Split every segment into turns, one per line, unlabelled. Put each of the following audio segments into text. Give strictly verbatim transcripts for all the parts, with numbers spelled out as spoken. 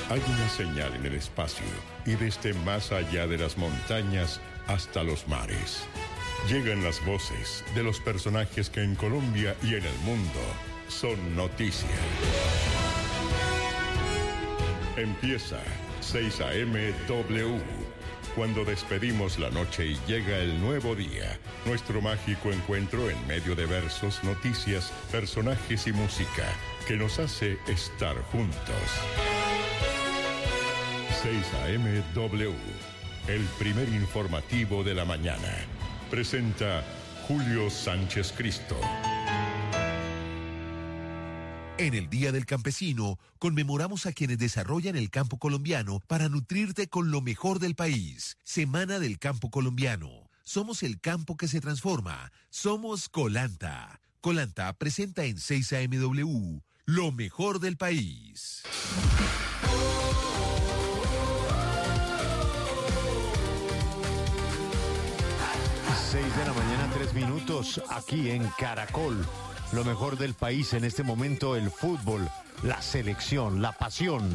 Hay una señal en el espacio y desde más allá de las montañas hasta los mares. Llegan las voces de los personajes que en Colombia y en el mundo son noticia. Empieza seis A M W. Cuando despedimos la noche y llega el nuevo día, nuestro mágico encuentro en medio de versos, noticias, personajes y música que nos hace estar juntos. seis A M W, el primer informativo de la mañana. Presenta Julio Sánchez Cristo.
En el Día del Campesino, conmemoramos a quienes desarrollan el campo colombiano para nutrirte con lo mejor del país. Semana del Campo Colombiano. Somos el campo que se transforma. Somos Colanta. Colanta presenta en seis A M W lo mejor del país.
seis de la mañana, tres minutos, aquí en Caracol. Lo mejor del país en este momento, el fútbol, la selección, la pasión.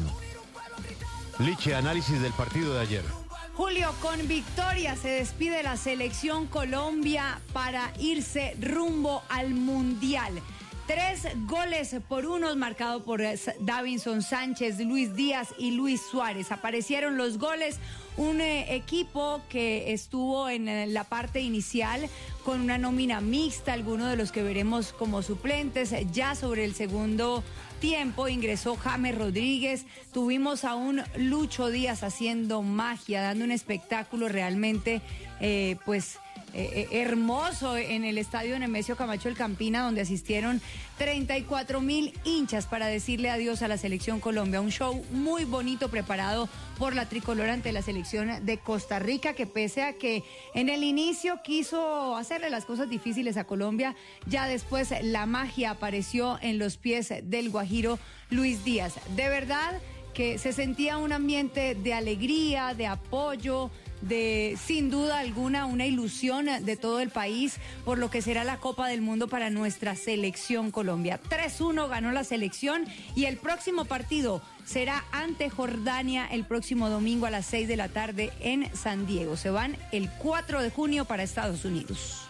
Liche, análisis del partido de ayer.
Julio, con victoria se despide la selección Colombia para irse rumbo al Mundial. Tres goles por unos, marcado por Davinson Sánchez, Luis Díaz y Luis Suárez. Aparecieron los goles, un eh, equipo que estuvo en eh, la parte inicial con una nómina mixta, algunos de los que veremos como suplentes. Ya sobre el segundo tiempo ingresó James Rodríguez, tuvimos a un Lucho Díaz haciendo magia, dando un espectáculo realmente, eh, pues... Eh, eh, hermoso en el estadio Nemesio Camacho del Campina, donde asistieron treinta y cuatro mil hinchas para decirle adiós a la selección Colombia. Un show muy bonito preparado por la tricolor ante la selección de Costa Rica, que pese a que en el inicio quiso hacerle las cosas difíciles a Colombia, ya después la magia apareció en los pies del guajiro Luis Díaz. De verdad que se sentía un ambiente de alegría, de apoyo, de sin duda alguna una ilusión de todo el país por lo que será la Copa del Mundo para nuestra selección Colombia. tres uno ganó la selección y el próximo partido será ante Jordania el próximo domingo a las seis de la tarde en San Diego. Se van el cuatro de junio para Estados Unidos.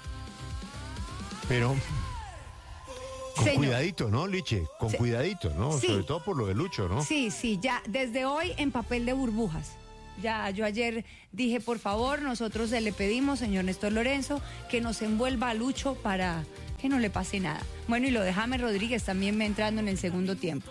Pero con
Señor.
Cuidadito, ¿no, Liche? Con
Sí.
cuidadito, ¿no?
Sí.
Sobre todo por lo de Lucho, ¿no?
Sí, sí, ya desde hoy en papel de burbujas. Ya, yo ayer dije, por favor, nosotros le pedimos, señor Néstor Lorenzo, que nos envuelva a Lucho para que no le pase nada. Bueno, y lo de James Rodríguez también va entrando en el segundo tiempo.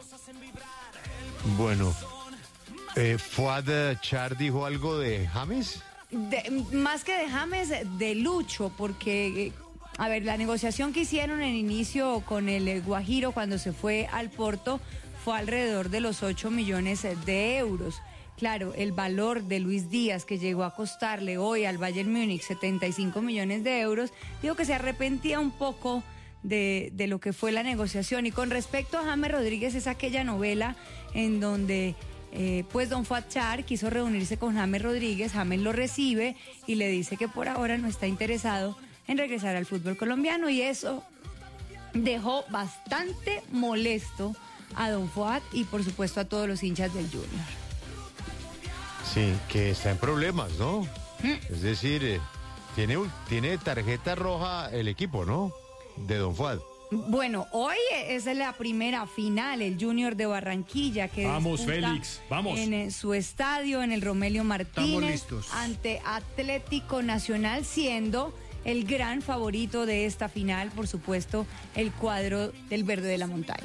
Bueno, eh, Fuad Char dijo algo de James.
De, más que de James, de Lucho, porque, a ver, la negociación que hicieron en inicio con el Guajiro cuando se fue al Porto fue alrededor de los ocho millones de euros. Claro, el valor de Luis Díaz, que llegó a costarle hoy al Bayern Múnich setenta y cinco millones de euros, digo que se arrepentía un poco de, de lo que fue la negociación. Y con respecto a James Rodríguez, es aquella novela en donde eh, pues don Fuad Char quiso reunirse con James Rodríguez, James lo recibe y le dice que por ahora no está interesado en regresar al fútbol colombiano, y eso dejó bastante molesto a don Fuad y por supuesto a todos los hinchas del Junior.
Sí, que está en problemas, ¿no?
Mm.
Es decir, eh, tiene, tiene tarjeta roja el equipo, ¿no? De don Fuad.
Bueno, hoy es la primera final, el Junior de Barranquilla, que
Vamos,
disputa
Félix, vamos.
en eh, su estadio, en el Romelio Martínez,
listos.
ante Atlético Nacional, siendo el gran favorito de esta final, por supuesto, el cuadro del Verde de la Montaña.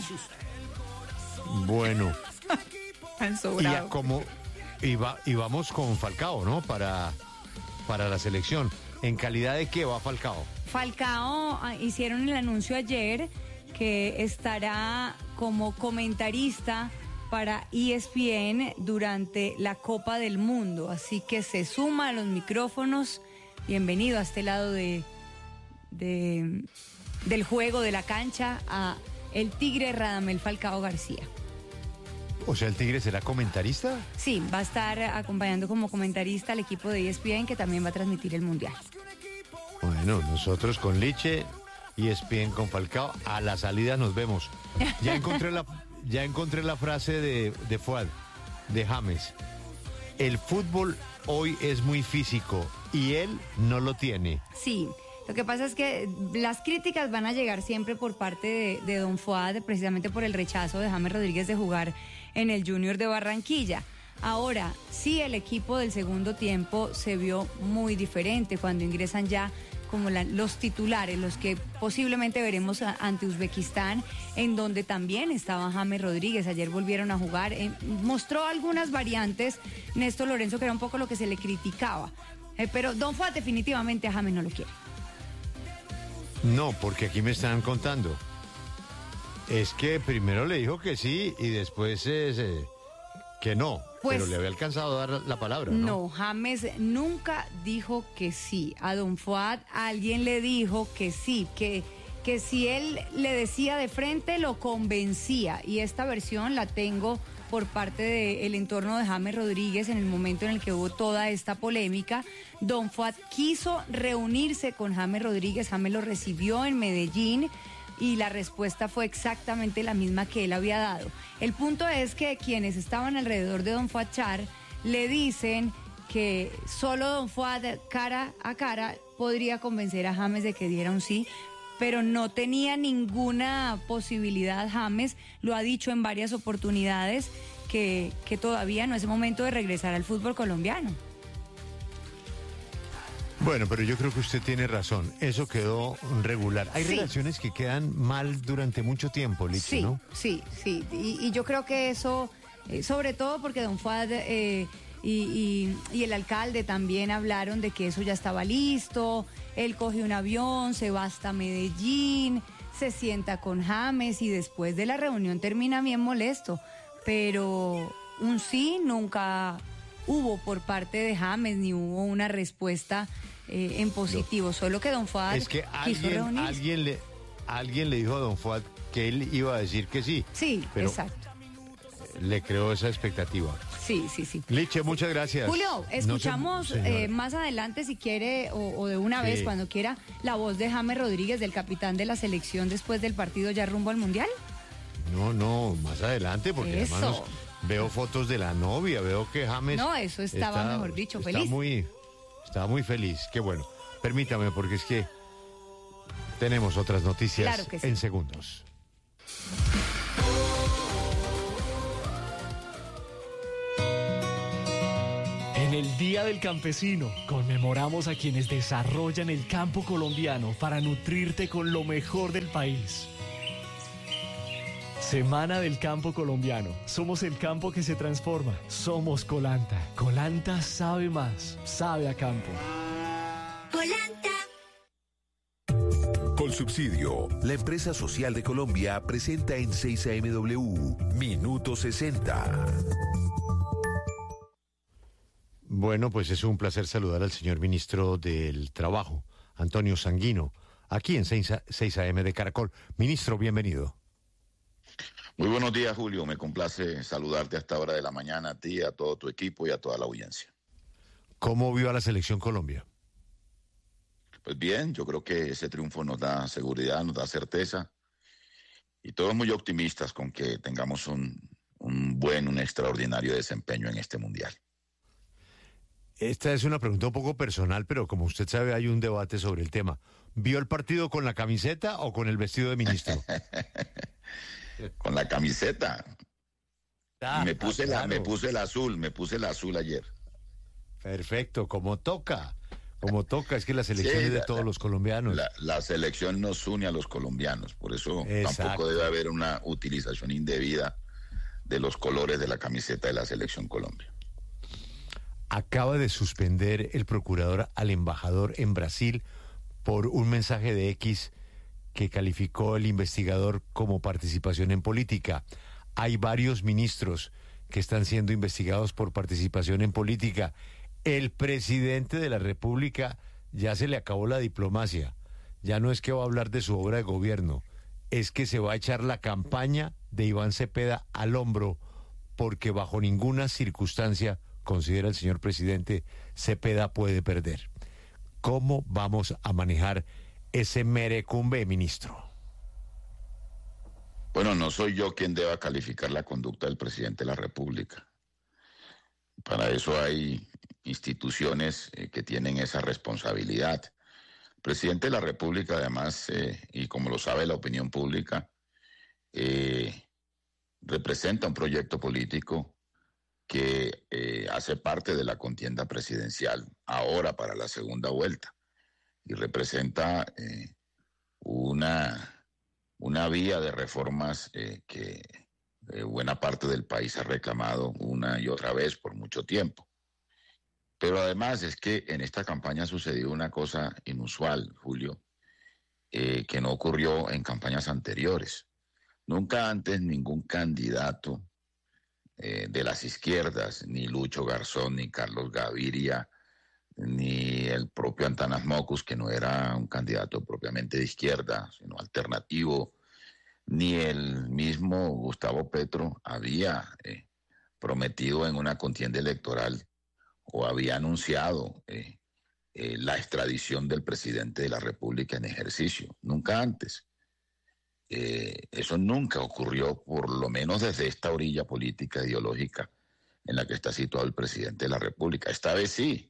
Bueno,
Han
y,
sobrado.
a como, y, va, y vamos con Falcao, ¿no? Para, para la selección. ¿En calidad de qué va Falcao?
Falcao, ah, hicieron el anuncio ayer que estará como comentarista para E S P N durante la Copa del Mundo, así que se suma a los micrófonos. Bienvenido a este lado de, de del juego, de la cancha, a el Tigre Radamel Falcao García.
O sea, ¿el Tigre será comentarista?
Sí, va a estar acompañando como comentarista al equipo de E S P N, que también va a transmitir el Mundial.
Bueno, nosotros con Liche, E S P N con Falcao, a la salida nos vemos. Ya encontré la, ya encontré la frase de, de Fuad. de James. El fútbol hoy es muy físico y él no lo tiene.
Sí. Lo que pasa es que las críticas van a llegar siempre por parte de, de Don Fuad, precisamente por el rechazo de James Rodríguez de jugar en el Junior de Barranquilla. Ahora, sí, el equipo del segundo tiempo se vio muy diferente cuando ingresan ya como la, los titulares, los que posiblemente veremos a, ante Uzbekistán, en donde también estaba James Rodríguez. Ayer volvieron a jugar, eh, mostró algunas variantes Néstor Lorenzo, que era un poco lo que se le criticaba. Eh, pero Don Fuad definitivamente a James no lo quiere.
No, porque aquí me están contando. Es que primero le dijo que sí y después eh, que no. Pues, pero le había alcanzado a dar la palabra, ¿no?
No, James nunca dijo que sí. A Don Fuad alguien le dijo que sí, que, que si él le decía de frente lo convencía. Y esta versión la tengo por parte del entorno de James Rodríguez en el momento en el que hubo toda esta polémica. Don Fuad quiso reunirse con James Rodríguez, James lo recibió en Medellín y la respuesta fue exactamente la misma que él había dado. El punto es que quienes estaban alrededor de Don Fuad Char le dicen que solo Don Fuad cara a cara podría convencer a James de que diera un sí, pero no tenía ninguna posibilidad. James lo ha dicho en varias oportunidades que, que todavía no es el momento de regresar al fútbol colombiano.
Bueno, pero yo creo que usted tiene razón. Eso quedó regular. Hay
sí.
relaciones que quedan mal durante mucho tiempo, Lichi,
sí,
¿no?
Sí, sí, y, y yo creo que eso, eh, sobre todo porque Don Fuad eh, y, y, y el alcalde también hablaron de que eso ya estaba listo. Él coge un avión, se va hasta Medellín, se sienta con James y después de la reunión termina bien molesto. Pero un sí nunca hubo por parte de James, ni hubo una respuesta eh, en positivo. No. Solo que Don Fuad
es que
quiso
alguien,
reunirse.
Alguien le, alguien le dijo a Don Fuad que él iba a decir que sí.
Sí,
pero
exacto.
Le creó esa expectativa.
Sí, sí, sí.
Liche, muchas gracias.
Julio, escuchamos
no sé,
eh, más adelante, si quiere, o, o de una
sí.
vez, cuando quiera, la voz de James Rodríguez, del capitán de la selección, después del partido ya rumbo al Mundial.
No, no, más adelante, porque
eso.
hermanos, veo fotos de la novia, veo que James...
No, eso estaba,
está,
mejor dicho,
está
feliz.
Muy, estaba muy feliz, qué bueno. Permítame, porque es que tenemos otras noticias
claro que sí.
en segundos.
En el Día del Campesino, conmemoramos a quienes desarrollan el campo colombiano para nutrirte con lo mejor del país. Semana del Campo Colombiano. Somos el campo que se transforma. Somos Colanta. Colanta sabe más. Sabe a campo.
Colanta.
Colsubsidio, la empresa social de Colombia, presenta en seis A M W Minuto sesenta.
Bueno, pues es un placer saludar al señor ministro del Trabajo, Antonio Sanguino, aquí en seis A M de Caracol. Ministro, bienvenido.
Muy buenos días, Julio. Me complace saludarte a esta hora de la mañana, a ti, a todo tu equipo y a toda la audiencia.
¿Cómo vio a la selección Colombia?
Pues bien, yo creo que ese triunfo nos da seguridad, nos da certeza y todos muy optimistas con que tengamos un, un buen, un extraordinario desempeño en este Mundial.
Esta es una pregunta un poco personal, pero como usted sabe hay un debate sobre el tema. ¿Vio el partido con la camiseta o con el vestido de ministro?
Con la camiseta.
Ah,
me puse
claro.
la, me puse el azul, me puse el azul ayer.
Perfecto, como toca, como toca, es que la selección
sí,
es de
la,
todos
la,
los colombianos.
La, la selección nos une a los colombianos, por eso
Exacto.
tampoco debe haber una utilización indebida de los colores de la camiseta de la selección Colombia.
Acaba de suspender el procurador al embajador en Brasil por un mensaje de X que calificó el investigador como participación en política. Hay varios ministros que están siendo investigados por participación en política. El presidente de la República ya se le acabó la diplomacia. Ya no es que va a hablar de su obra de gobierno, es que se va a echar la campaña de Iván Cepeda al hombro, porque bajo ninguna circunstancia, considera el señor presidente, Cepeda puede perder. ¿Cómo vamos a manejar ese merecumbe, ministro?
Bueno, no soy yo quien deba calificar la conducta del presidente de la República. Para eso hay instituciones eh, que tienen esa responsabilidad. El presidente de la República, además, eh, y como lo sabe la opinión pública, eh, representa un proyecto político que eh, hace parte de la contienda presidencial ahora para la segunda vuelta y representa eh, una, una vía de reformas eh, que eh, buena parte del país ha reclamado una y otra vez por mucho tiempo. Pero además es que en esta campaña sucedió una cosa inusual, Julio, eh, que no ocurrió en campañas anteriores. Nunca antes ningún candidato eh, de las izquierdas, ni Lucho Garzón, ni Carlos Gaviria, ni el propio Antanas Mockus, que no era un candidato propiamente de izquierda, sino alternativo, ni el mismo Gustavo Petro había eh, prometido en una contienda electoral o había anunciado eh, eh, la extradición del presidente de la República en ejercicio. Nunca antes. Eh, eso nunca ocurrió, por lo menos desde esta orilla política ideológica en la que está situado el presidente de la República. Esta vez sí.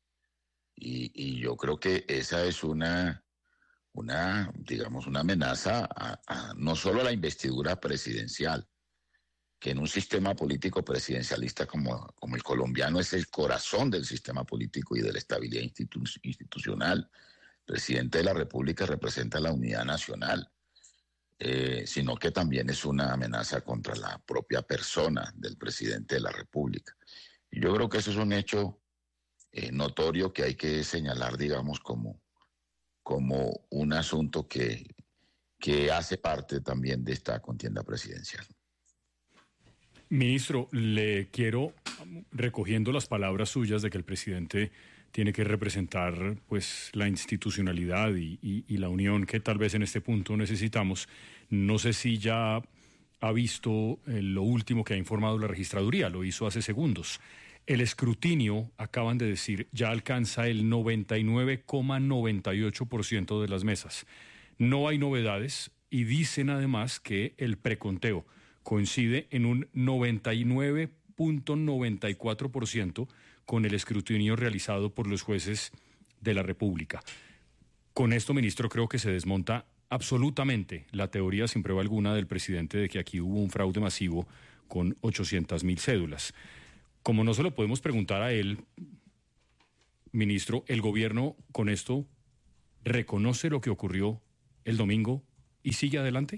Y, y yo creo que esa es una, una digamos, una amenaza a, a, no solo a la investidura presidencial, que en un sistema político presidencialista como, como el colombiano es el corazón del sistema político y de la estabilidad institu- institucional. El presidente de la República representa la unidad nacional. Eh, sino que también es una amenaza contra la propia persona del presidente de la República. Y yo creo que eso es un hecho eh, notorio que hay que señalar, digamos, como, como un asunto que, que hace parte también de esta contienda presidencial.
Ministro, le quiero, recogiendo las palabras suyas de que el presidente tiene que representar pues la institucionalidad y, y, y la unión que tal vez en este punto necesitamos. No sé si ya ha visto eh, lo último que ha informado la registraduría, lo hizo hace segundos. El escrutinio, acaban de decir, ya alcanza el noventa y nueve coma noventa y ocho por ciento de las mesas. No hay novedades y dicen además que el preconteo coincide en un noventa y nueve coma noventa y cuatro por ciento con el escrutinio realizado por los jueces de la República. Con esto, ministro, creo que se desmonta absolutamente la teoría sin prueba alguna del presidente de que aquí hubo un fraude masivo con ochocientas mil cédulas. Como no se lo podemos preguntar a él, ministro, ¿el gobierno con esto reconoce lo que ocurrió el domingo y sigue adelante?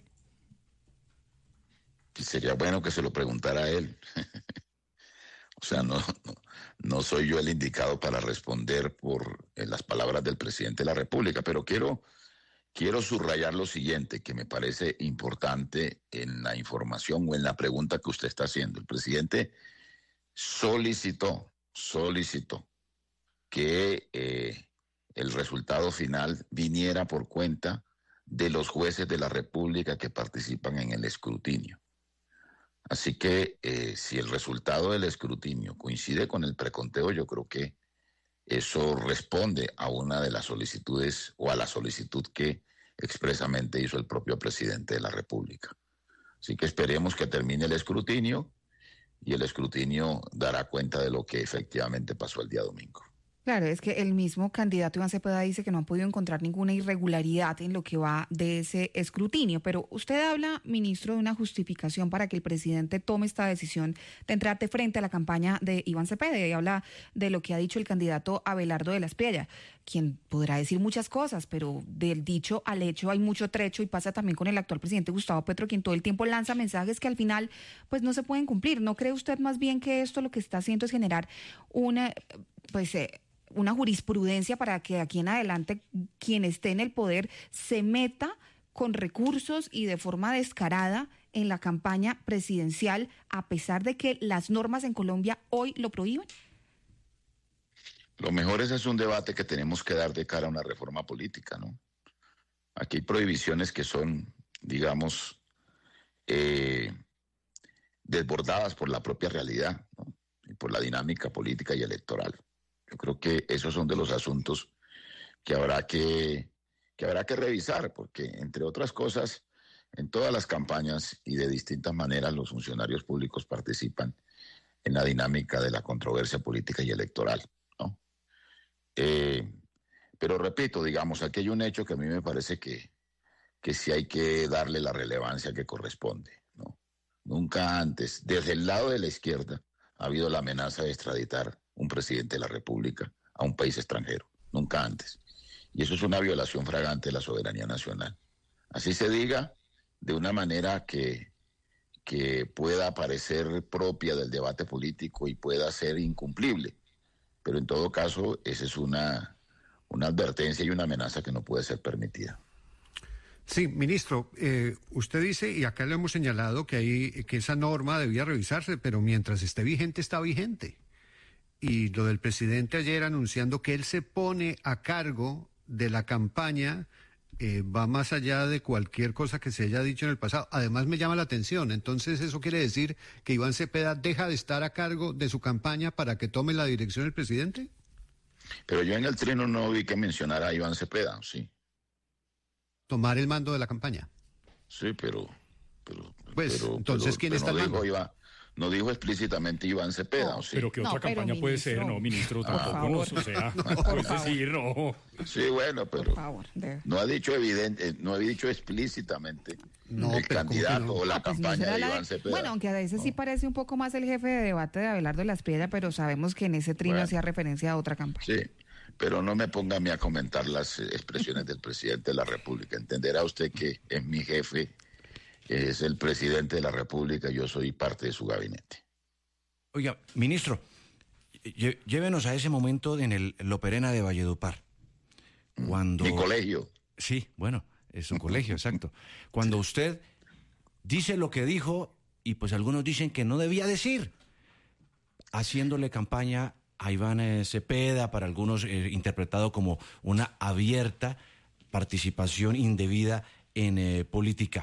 Sería bueno que se lo preguntara a él. O sea, no, no, no soy yo el indicado para responder por eh, las palabras del presidente de la República, pero quiero, quiero subrayar lo siguiente, que me parece importante en la información o en la pregunta que usted está haciendo. El presidente solicitó, solicitó que eh, el resultado final viniera por cuenta de los jueces de la República que participan en el escrutinio. Así que eh, si el resultado del escrutinio coincide con el preconteo, yo creo que eso responde a una de las solicitudes o a la solicitud que expresamente hizo el propio presidente de la República. Así que esperemos que termine el escrutinio y el escrutinio dará cuenta de lo que efectivamente pasó el día domingo.
Claro, es que el mismo candidato Iván Cepeda dice que no han podido encontrar ninguna irregularidad en lo que va de ese escrutinio, pero usted habla, ministro, de una justificación para que el presidente tome esta decisión de entrar de frente a la campaña de Iván Cepeda, y habla de lo que ha dicho el candidato Abelardo de la Espriella, quien podrá decir muchas cosas, pero del dicho al hecho hay mucho trecho, y pasa también con el actual presidente Gustavo Petro, quien todo el tiempo lanza mensajes que al final pues no se pueden cumplir. ¿No cree usted más bien que esto lo que está haciendo es generar una, pues... Eh, una jurisprudencia para que de aquí en adelante quien esté en el poder se meta con recursos y de forma descarada en la campaña presidencial, a pesar de que las normas en Colombia hoy lo prohíben?
Lo mejor ese es un debate que tenemos que dar de cara a una reforma política, ¿no? Aquí hay prohibiciones que son, digamos, eh, desbordadas por la propia realidad, ¿no? Y por la dinámica política y electoral. Yo creo que esos son de los asuntos que habrá que, que habrá que revisar, porque, entre otras cosas, en todas las campañas y de distintas maneras los funcionarios públicos participan en la dinámica de la controversia política y electoral, ¿no? Eh, pero repito, digamos, aquí hay un hecho que a mí me parece que, que sí hay que darle la relevancia que corresponde, ¿no? Nunca antes, desde el lado de la izquierda, ha habido la amenaza de extraditar un presidente de la República a un país extranjero. Nunca antes. Y eso es una violación flagrante de la soberanía nacional. Así se diga, de una manera que, que pueda parecer propia del debate político y pueda ser incumplible. Pero en todo caso, esa es una, una advertencia y una amenaza que no puede ser permitida.
Sí, ministro, eh, usted dice, y acá lo hemos señalado, que, hay, que esa norma debía revisarse, pero mientras esté vigente, está vigente. Y lo del presidente ayer anunciando que él se pone a cargo de la campaña eh, va más allá de cualquier cosa que se haya dicho en el pasado. Además me llama la atención, entonces eso quiere decir que Iván Cepeda deja de estar a cargo de su campaña para que tome la dirección el presidente.
Pero yo en el trino no vi que mencionara a Iván Cepeda, sí.
Tomar el mando de la campaña.
Sí, pero... pero
pues,
pero,
entonces,
pero,
¿quién
pero
está
no
al mando?
dijo Iván, no dijo explícitamente Iván Cepeda,
No,
¿o sí?
Pero ¿qué
No,
otra
pero
campaña puede
ministro,
ser? No, ministro,
ah,
tampoco nos, o sea,
no,
puedes
favor.
decir, no.
Sí, bueno, pero
Por favor, de-
no ha dicho evidente, no ha dicho explícitamente
No,
el
pero ¿cómo que
candidato
no?
o la
Ah, pues no
campaña
será
de
la de-
Iván Cepeda.
Bueno, aunque a veces sí parece un poco más el jefe de debate de Abelardo Las Piedras, pero sabemos que en ese trino
Bueno.
hacía referencia a otra campaña.
Sí, pero no me ponga a mí a comentar las eh, expresiones del presidente de la República. Entenderá usted que es mi jefe, es el presidente de la República, yo soy parte de su gabinete.
Oiga, ministro, lle- llévenos a ese momento en el Loperena de Valledupar. Cuando...
Mi colegio.
Sí, bueno, es un colegio, exacto. Cuando usted dice lo que dijo, y pues algunos dicen que no debía decir, haciéndole campaña a Iván eh, Cepeda, para algunos eh, interpretado como una abierta participación indebida en eh, política.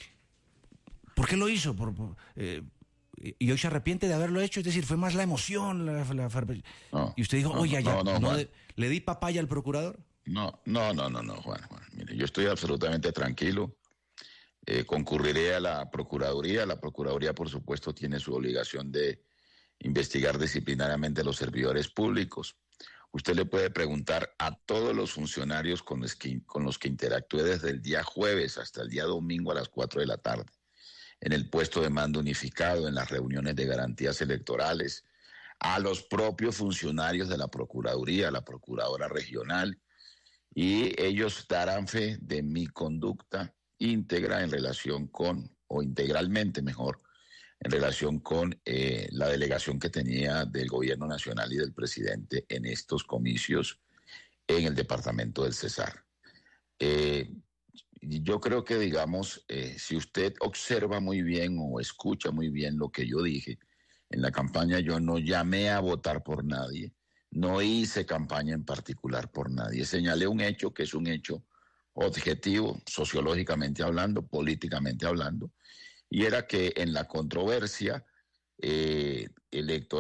¿Por qué lo hizo? Por, por, eh, y hoy se arrepiente de haberlo hecho, es decir, fue más la emoción. La, la, la,
No,
y usted dijo,
no,
oye, ya,
no, no,
no
Juan.
de- ¿le di papaya al procurador?
No, no, no, no, no, Juan, Juan. Mire, yo estoy absolutamente tranquilo. Eh, concurriré a la Procuraduría. La Procuraduría, por supuesto, tiene su obligación de investigar disciplinariamente a los servidores públicos. Usted le puede preguntar a todos los funcionarios con los que, con los que interactué desde el día jueves hasta el día domingo a las cuatro de la tarde, en el puesto de mando unificado, en las reuniones de garantías electorales, a los propios funcionarios de la Procuraduría, la Procuradora Regional, y ellos darán fe de mi conducta íntegra en relación con, o integralmente mejor, en relación con eh, la delegación que tenía del Gobierno Nacional y del presidente en estos comicios en el departamento del Cesar. Eh, yo creo que, digamos, eh, si usted observa muy bien o escucha muy bien lo que yo dije, en la campaña yo no llamé a votar por nadie, no hice campaña en particular por nadie, señalé un hecho que es un hecho objetivo, sociológicamente hablando, políticamente hablando, y era que en la controversia eh, electoral